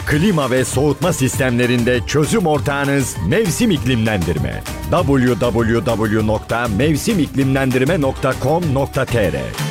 Klima ve soğutma sistemlerinde çözüm ortağınız Mevsim İklimlendirme. www.mevsimiklimlendirme.com.tr